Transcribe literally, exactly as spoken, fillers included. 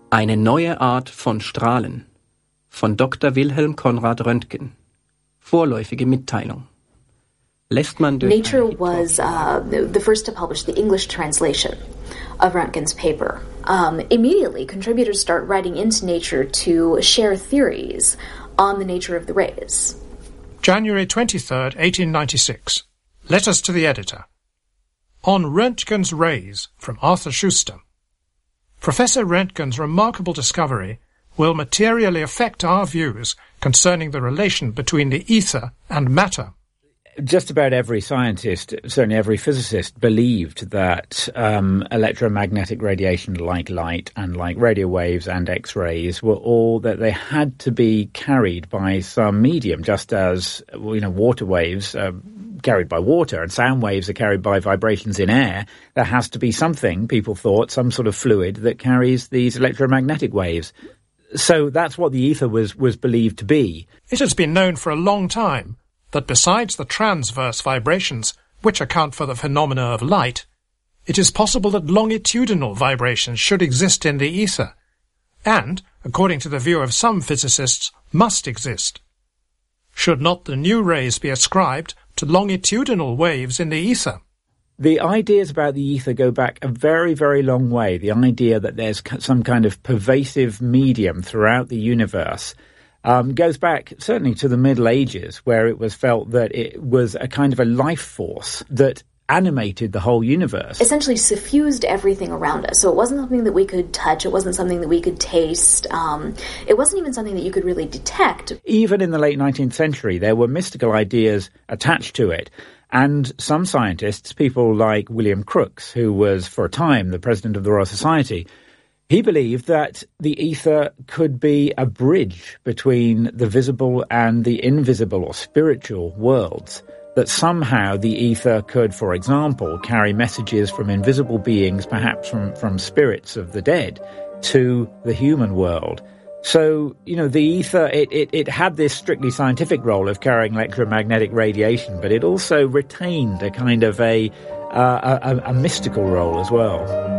Eine neue Art von Strahlen von Doktor Wilhelm Conrad Röntgen. Vorläufige Mitteilung. Lässt man durch Nature was uh, the first to publish the English translation of Röntgen's paper. Um, immediately, contributors start writing into Nature to share theories on the nature of the rays. January twenty-third, eighteen ninety-six. Letters to the editor. On Röntgen's rays, from Arthur Schuster. Professor Röntgen's remarkable discovery will materially affect our views concerning the relation between the ether and matter. Just about every scientist, certainly every physicist, believed that um, electromagnetic radiation like light and like radio waves and X-rays were all that they had to be carried by some medium, just as, you know, water waves are carried by water and sound waves are carried by vibrations in air. There has to be something, people thought, some sort of fluid that carries these electromagnetic waves. So that's what the ether was, was believed to be. It has been known for a long time that besides the transverse vibrations, which account for the phenomena of light, it is possible that longitudinal vibrations should exist in the ether, and, according to the view of some physicists, must exist. Should not the new rays be ascribed to longitudinal waves in the ether? The ideas about the ether go back a very, very long way. The idea that there's some kind of pervasive medium throughout the universe Um, goes back certainly to the Middle Ages, where it was felt that it was a kind of a life force that animated the whole universe. Essentially suffused everything around us. So it wasn't something that we could touch, it wasn't something that we could taste, um, it wasn't even something that you could really detect. Even in the late nineteenth century, there were mystical ideas attached to it. And some scientists, people like William Crookes, who was for a time the president of the Royal Society, he believed that the ether could be a bridge between the visible and the invisible or spiritual worlds, that somehow the ether could, for example, carry messages from invisible beings, perhaps from, from spirits of the dead, to the human world. So, you know, the ether, it, it, it had this strictly scientific role of carrying electromagnetic radiation, but it also retained a kind of a, uh, a, a mystical role as well.